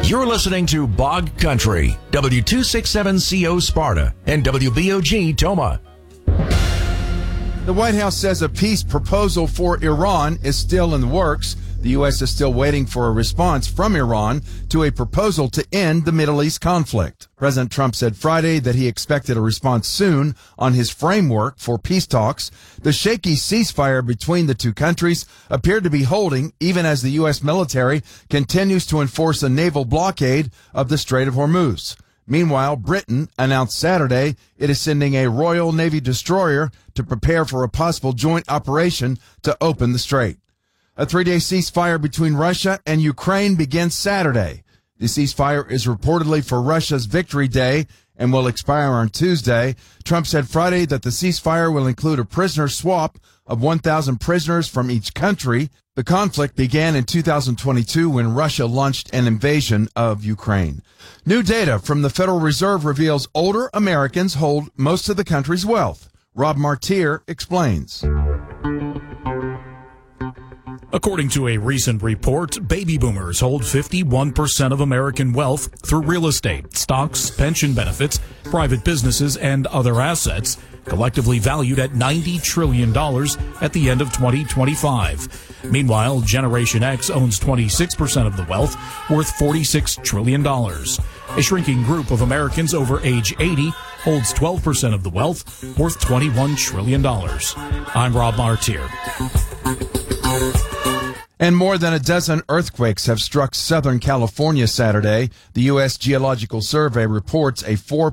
You're listening to Bog Country, W267CO Sparta and WBOG Toma. The White House says a peace proposal for Iran is still in the works. The U.S. is still waiting for a response from Iran to a proposal to end the Middle East conflict. President Trump said Friday that he expected a response soon on his framework for peace talks. The shaky ceasefire between the two countries appeared to be holding even as the U.S. military continues to enforce a naval blockade of the Strait of Hormuz. Meanwhile, Britain announced Saturday it is sending a Royal Navy destroyer to prepare for a possible joint operation to open the strait. A 3-day ceasefire between Russia and Ukraine begins Saturday. The ceasefire is reportedly for Russia's Victory Day and will expire on Tuesday. Trump said Friday that the ceasefire will include a prisoner swap of 1,000 prisoners from each country. The conflict began in 2022 when Russia launched an invasion of Ukraine. New data from the Federal Reserve reveals older Americans hold most of the country's wealth. Rob Martier explains. According to a recent report, baby boomers hold 51% of American wealth through real estate, stocks, pension benefits, private businesses, and other assets, collectively valued at $90 trillion at the end of 2025. Meanwhile, Generation X owns 26% of the wealth, worth $46 trillion. A shrinking group of Americans over age 80 holds 12% of the wealth, worth $21 trillion. I'm Rob Martier. And more than a dozen earthquakes have struck Southern California Saturday. The U.S. Geological Survey reports a